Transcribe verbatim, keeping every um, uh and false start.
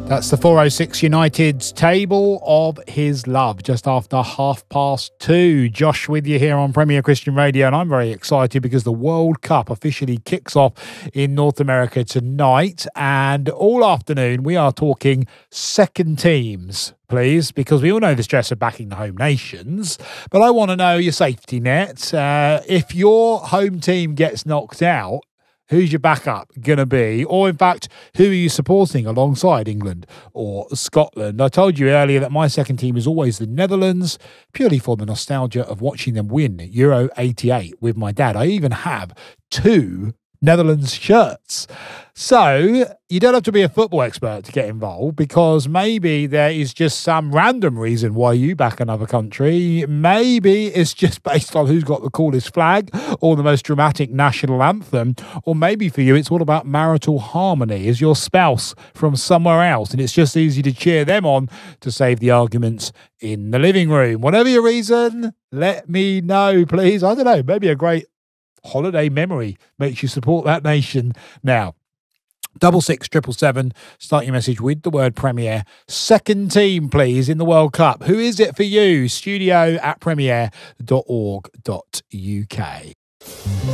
That's the four oh six United's Table of His Love, just after half past two. Josh with you here on Premier Christian Radio, and I'm very excited because the World Cup officially kicks off in North America tonight, and all afternoon we are talking second teams, please, because we all know the stress of backing the home nations, but I want to know your safety net. Uh, if your home team gets knocked out, who's your backup going to be? Or, in fact, who are you supporting alongside England or Scotland? I told you earlier that my second team is always the Netherlands, purely for the nostalgia of watching them win Euro eighty-eight with my dad. I even have two Netherlands shirts. So you don't have to be a football expert to get involved, because maybe there is just some random reason why you back another country. Maybe it's just based on who's got the coolest flag or the most dramatic national anthem. Or maybe for you it's all about marital harmony. Is your spouse from somewhere else and it's just easy to cheer them on to save the arguments in the living room? Whatever your reason, let me know, please. I don't know, maybe a great holiday memory makes you support that nation now. Double six triple seven. Start your message with the word Premier. Second team, please, in the World Cup. Who is it for you? Studio at premier dot org dot uk.